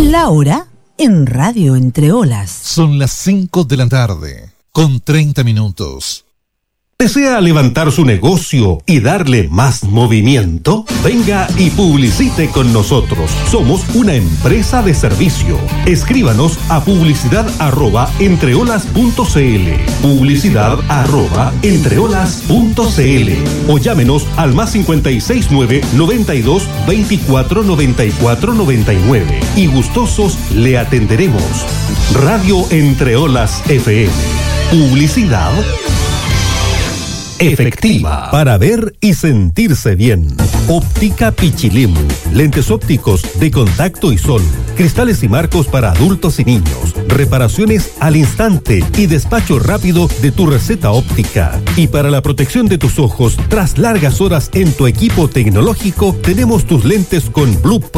La hora en Radio Entre Olas. Son las 5 de la tarde, con 30 minutos. ¿Desea levantar su negocio y darle más movimiento? Venga y publicite con nosotros. Somos una empresa de servicio. Escríbanos a publicidad@entreolas.cl, publicidad@entreolas.cl, o llámenos al +569 92 24 94 99 y gustosos le atenderemos. Radio Entre Olas FM. Publicidad efectiva para ver y sentirse bien. Óptica Pichilemu, lentes ópticos de contacto y sol, cristales y marcos para adultos y niños, reparaciones al instante y despacho rápido de tu receta óptica. Y para la protección de tus ojos, tras largas horas en tu equipo tecnológico, tenemos tus lentes con Blue